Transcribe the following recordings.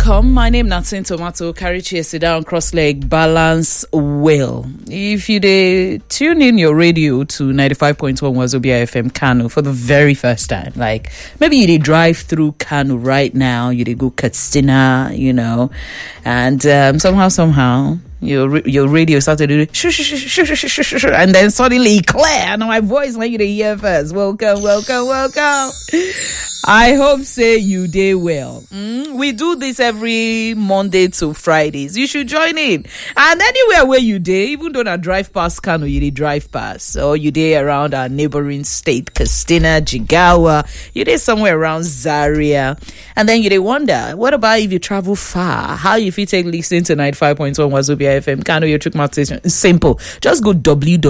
welcome. My name is Natsin Tomato. Carry chair, sit down, cross leg, balance well. If you tune in your radio to 95.1 Wazobia FM Kano for the very first time, like maybe you drive through Kano right now, you go Katsina, and somehow your radio started to do shh, and then suddenly clear. Now my voice like you to hear first. Welcome. I hope say you day well. We do this every Monday to Fridays. You should join in. And anywhere where you day, even though I drive past Kano, you dey drive past, or you day around our neighboring state, Katsina, Jigawa, you day somewhere around Zaria, and then you dey wonder, what about if you travel far? How you fit take listen to 95.1 Wazobia FM Kano, your trick mouth station? It's simple. Just go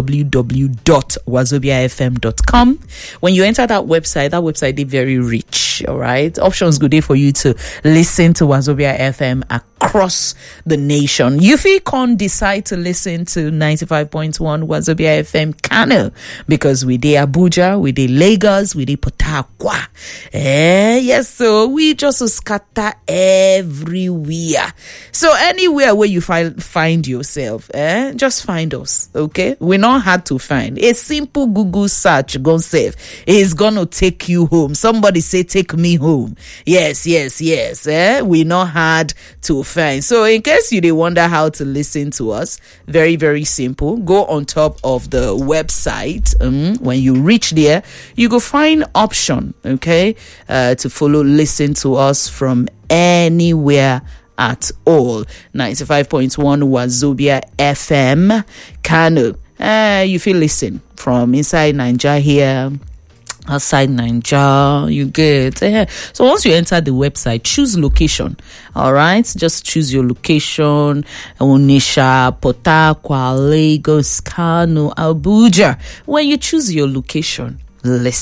www.wazobiafm.com. When you enter that website is very rich. All right, options good day for you to listen to Wazobia FM across the nation. You can't decide to listen to 95.1 Wazobia FM Kano because we dey Abuja, we dey Lagos, we dey Port Harcourt. Yes, so we just scatter everywhere. So anywhere where you find yourself, just find us. Okay, we're not hard to find. A simple Google search gonna save is gonna take you home. Somebody say take me home. Yes. We're not hard to find. So in case you did wonder how to listen to us, very, very simple. Go on top of the website. When you reach there, you go find option, okay, to follow, listen to us from anywhere at all. 95.1 Wazobia FM Kano. You feel listen from inside Nigeria here, outside Nigeria, you get. So once you enter the website, choose location. All right, just choose your location: Onitsha, Port Harcourt, Lagos, Kano, Abuja. When you choose your location, listen.